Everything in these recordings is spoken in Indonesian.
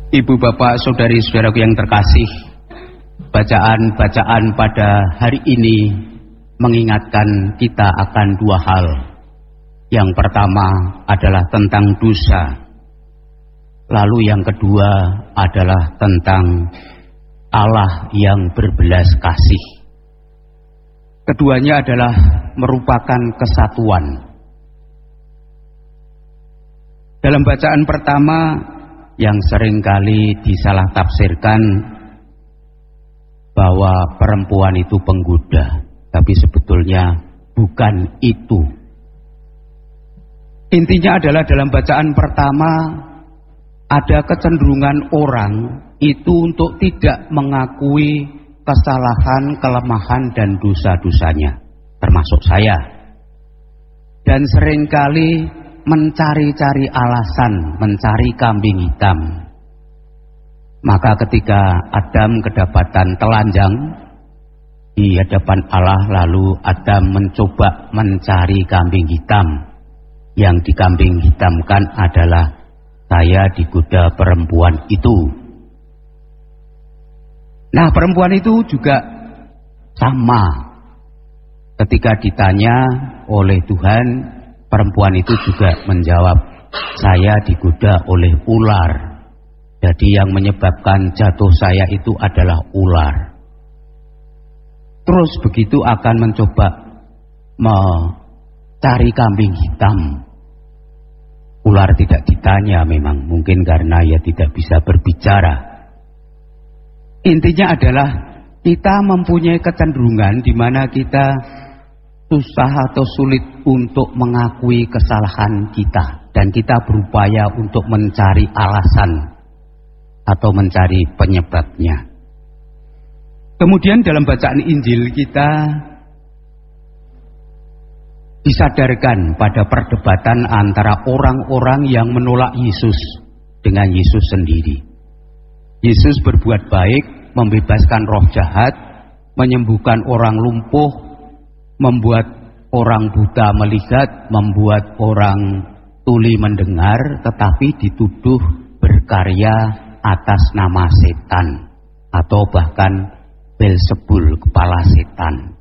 Ibu bapak saudari-saudaraku yang terkasih, bacaan-bacaan pada hari ini mengingatkan kita akan dua hal. Yang pertama adalah tentang dosa, lalu yang kedua adalah tentang Allah yang berbelas kasih. Keduanya adalah merupakan kesatuan. Dalam bacaan pertama yang seringkali disalah tafsirkan bahwa perempuan itu penggoda, tapi sebetulnya bukan itu. Intinya adalah dalam bacaan pertama ada kecenderungan orang itu untuk tidak mengakui kesalahan, kelemahan dan dosa-dosanya, termasuk saya. Dan seringkali mencari-cari alasan, mencari kambing hitam. Maka ketika Adam kedapatan telanjang di hadapan Allah, lalu Adam mencoba mencari kambing hitam. Yang dikambing hitamkan adalah saya digoda perempuan itu. Nah, perempuan itu juga sama. Ketika ditanya oleh Tuhan, perempuan itu juga menjawab, saya digoda oleh ular. Jadi yang menyebabkan jatuh saya itu adalah ular. Terus begitu akan mencoba mencari kambing hitam. Ular tidak ditanya memang, mungkin karena ia tidak bisa berbicara. Intinya adalah kita mempunyai kecenderungan di mana kita susah atau sulit untuk mengakui kesalahan kita, dan kita berupaya untuk mencari alasan atau mencari penyebabnya. Kemudian dalam bacaan Injil kita disadarkan pada perdebatan antara orang-orang yang menolak Yesus dengan Yesus sendiri. Yesus berbuat baik, membebaskan roh jahat, menyembuhkan orang lumpuh, membuat orang buta melihat, membuat orang tuli mendengar, tetapi dituduh berkarya atas nama setan atau bahkan Belzebul, kepala setan.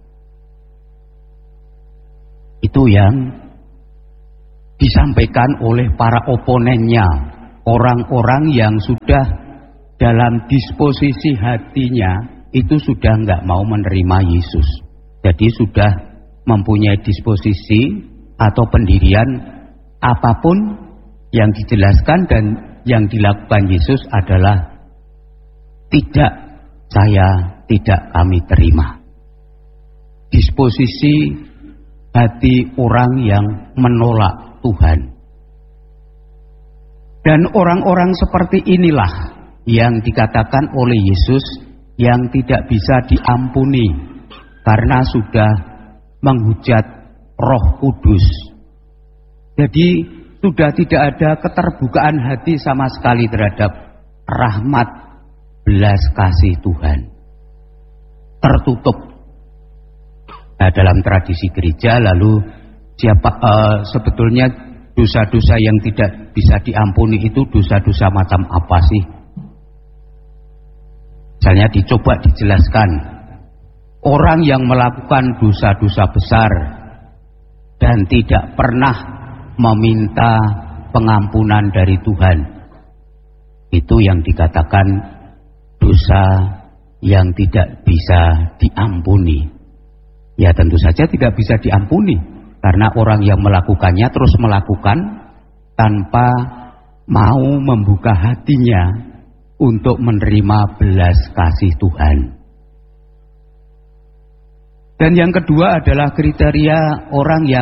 Itu yang disampaikan oleh para oponennya, orang-orang yang sudah dalam disposisi hatinya itu sudah enggak mau menerima Yesus. Jadi sudah mempunyai disposisi atau pendirian apapun yang dijelaskan dan yang dilakukan Yesus adalah tidak, saya tidak kami terima. Disposisi hati orang yang menolak Tuhan. Dan orang-orang seperti inilah yang dikatakan oleh Yesus yang tidak bisa diampuni karena sudah menghujat Roh Kudus. Jadi sudah tidak ada keterbukaan hati sama sekali terhadap rahmat belas kasih Tuhan. Tertutup. Nah, dalam tradisi gereja lalu sebetulnya dosa-dosa yang tidak bisa diampuni itu dosa-dosa macam apa sih? Misalnya dicoba dijelaskan, orang yang melakukan dosa-dosa besar dan tidak pernah meminta pengampunan dari Tuhan, itu yang dikatakan dosa yang tidak bisa diampuni. Ya tentu saja tidak bisa diampuni, karena orang yang melakukannya terus melakukan tanpa mau membuka hatinya untuk menerima belas kasih Tuhan. Dan yang kedua adalah kriteria orang yang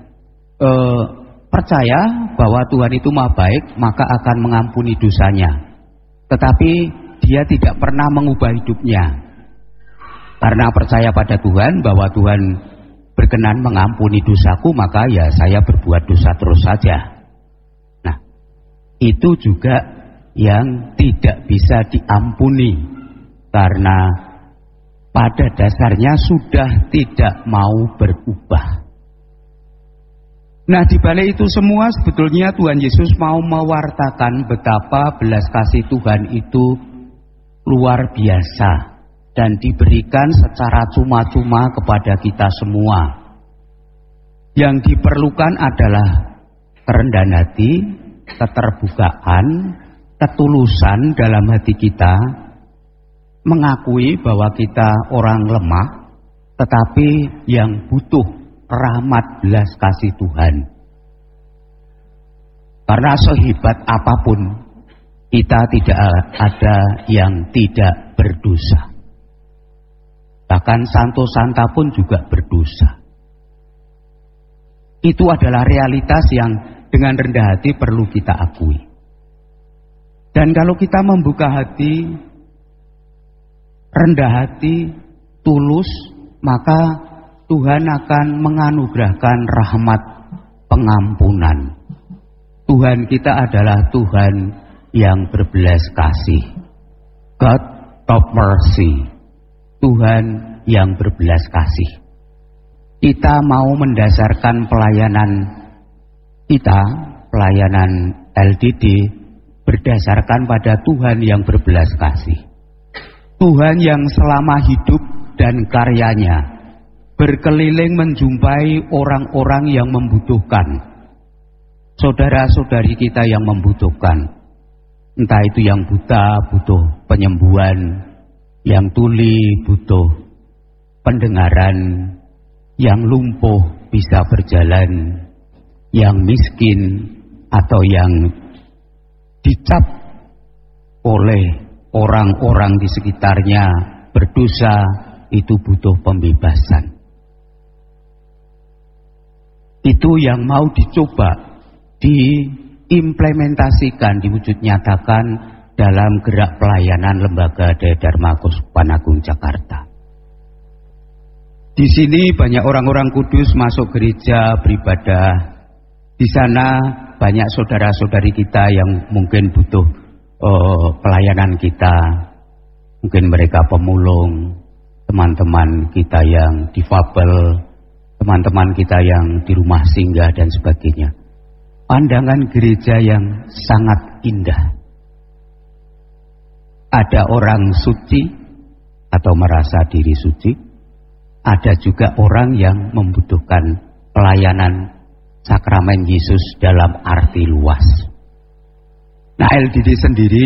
percaya bahwa Tuhan itu Maha Baik, maka akan mengampuni dosanya. Tetapi dia tidak pernah mengubah hidupnya. Karena percaya pada Tuhan, bahwa Tuhan berkenan mengampuni dosaku, maka ya saya berbuat dosa terus saja. Nah, itu juga yang tidak bisa diampuni karena pada dasarnya sudah tidak mau berubah. Nah, di balik itu semua sebetulnya Tuhan Yesus mau mewartakan betapa belas kasih Tuhan itu luar biasa dan diberikan secara cuma-cuma kepada kita semua. Yang diperlukan adalah kerendahan hati, keterbukaan, ketulusan dalam hati kita, mengakui bahwa kita orang lemah, tetapi yang butuh rahmat belas kasih Tuhan. Karena sehebat apapun, kita tidak ada yang tidak berdosa. Bahkan Santo Santa pun juga berdosa. Itu adalah realitas yang dengan rendah hati perlu kita akui. Dan kalau kita membuka hati, rendah hati, tulus, maka Tuhan akan menganugerahkan rahmat pengampunan. Tuhan kita adalah Tuhan yang berbelas kasih. God of mercy. Tuhan yang berbelas kasih. Kita mau mendasarkan pelayanan kita, pelayanan LDD, berdasarkan pada Tuhan yang berbelas kasih. Tuhan yang selama hidup dan karyanya berkeliling menjumpai orang-orang yang membutuhkan, saudara-saudari kita yang membutuhkan, entah itu yang buta butuh penyembuhan, yang tuli butuh pendengaran, yang lumpuh bisa berjalan, yang miskin atau yang dicap oleh orang-orang di sekitarnya berdosa, itu butuh pembebasan. Itu yang mau dicoba diimplementasikan, diwujud nyatakan dalam gerak pelayanan Lembaga Daya Dharma Keuskupan Agung Jakarta. Di sini banyak orang-orang kudus masuk gereja beribadah. Di sana banyak saudara-saudari kita yang mungkin butuh pelayanan kita. Mungkin mereka pemulung, teman-teman kita yang difabel, teman-teman kita yang di rumah singgah dan sebagainya. Pandangan gereja yang sangat indah. Ada orang suci atau merasa diri suci. Ada juga orang yang membutuhkan pelayanan sakramen Yesus dalam arti luas. Nah, LDD sendiri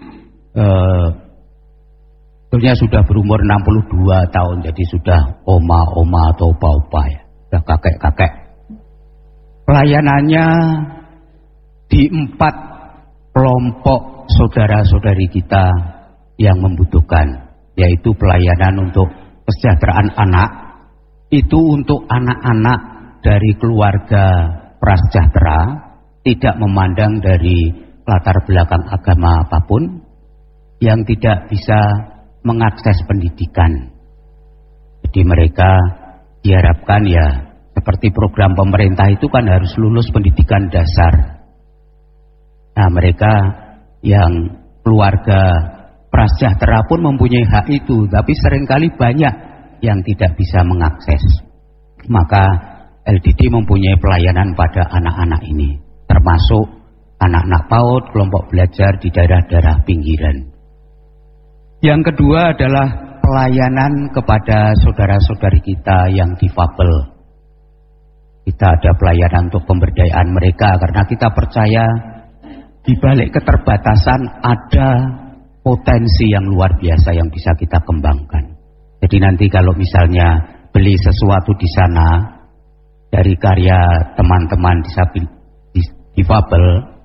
sebetulnya sudah berumur 62 tahun, jadi sudah oma-oma atau opa-opa ya, sudah kakek-kakek. Pelayanannya di 4 kelompok saudara-saudari kita yang membutuhkan, yaitu pelayanan untuk kesejahteraan anak, itu untuk anak-anak dari keluarga prasejahtera, tidak memandang dari latar belakang agama apapun, yang tidak bisa mengakses pendidikan. Jadi mereka diharapkan ya seperti program pemerintah itu kan harus lulus pendidikan dasar. Nah, mereka yang keluarga prasejahtera pun mempunyai hak itu, tapi seringkali banyak yang tidak bisa mengakses. Maka LDD mempunyai pelayanan pada anak-anak ini, termasuk anak-anak PAUD, kelompok belajar di daerah-daerah pinggiran. Yang kedua adalah pelayanan kepada saudara-saudari kita yang difabel. Kita ada pelayanan untuk pemberdayaan mereka, karena kita percaya di balik keterbatasan ada potensi yang luar biasa yang bisa kita kembangkan. Jadi nanti kalau misalnya beli sesuatu di sana dari karya teman-teman difabel,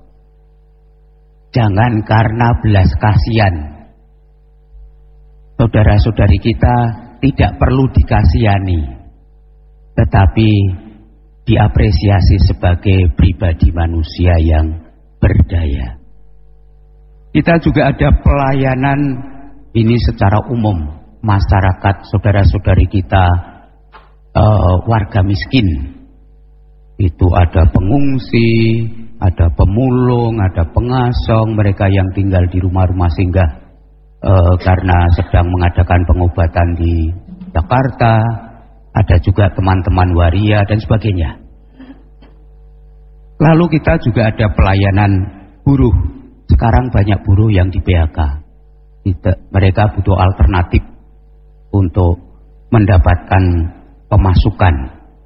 jangan karena belas kasihan. Saudara-saudari kita tidak perlu dikasihani, tetapi diapresiasi sebagai pribadi manusia yang berdaya. Kita juga ada pelayanan ini secara umum, masyarakat saudara-saudari kita warga miskin. Itu ada pengungsi, ada pemulung, ada pengasong, mereka yang tinggal di rumah-rumah singgah karena sedang mengadakan pengobatan di Jakarta. Ada juga teman-teman waria dan sebagainya. Lalu kita juga ada pelayanan buruh. Sekarang banyak buruh yang di PHK. Mereka butuh alternatif untuk mendapatkan pemasukan.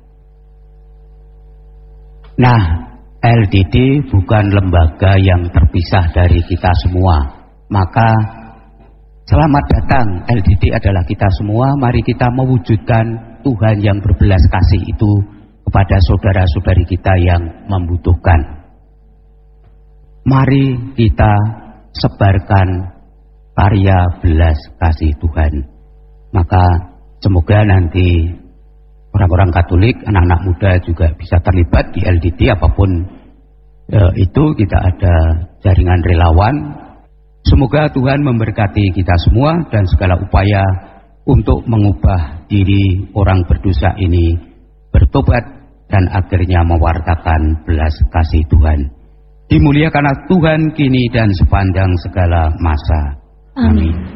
Nah, LDD bukan lembaga yang terpisah dari kita semua. Maka selamat datang, LDD adalah kita semua. Mari kita mewujudkan Tuhan yang berbelas kasih itu kepada saudara-saudari kita yang membutuhkan. Mari kita sebarkan karya belas kasih Tuhan. Maka semoga nanti orang-orang Katolik, anak-anak muda juga bisa terlibat di LDD apapun itu. Kita ada jaringan relawan. Semoga Tuhan memberkati kita semua dan segala upaya untuk mengubah diri orang berdosa ini bertobat dan akhirnya mewartakan belas kasih Tuhan. Dimuliakanlah Tuhan kini dan sepanjang segala masa. Amin.